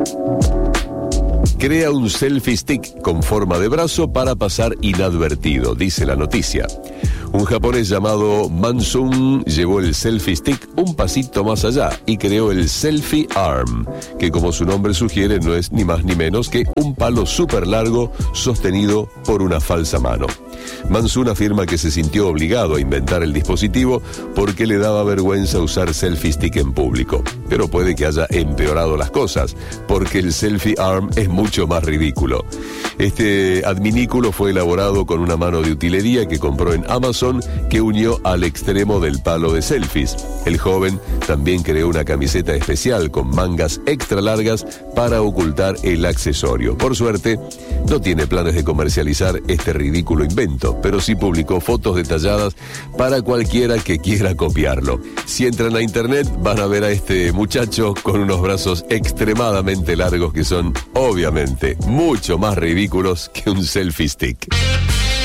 Crea un selfie stick con forma de brazo para pasar inadvertido, dice la noticia. Un japonés llamado Mansun llevó el selfie stick un pasito más allá y creó el selfie arm, que como su nombre sugiere no es ni más ni menos que un palo súper largo sostenido por una falsa mano. Mansun afirma que se sintió obligado a inventar el dispositivo porque le daba vergüenza usar selfie stick en público. Pero puede que haya empeorado las cosas, porque el selfie arm es mucho más ridículo. Este adminículo fue elaborado con una mano de utilería que compró en Amazon, que unió al extremo del palo de selfies. El joven también creó una camiseta especial con mangas extra largas para ocultar el accesorio. Por suerte, no tiene planes de comercializar este ridículo invento, pero sí publicó fotos detalladas para cualquiera que quiera copiarlo. Si entran a internet, van a ver a este muchacho con unos brazos extremadamente largos que son, obviamente, mucho más ridículos que un selfie stick.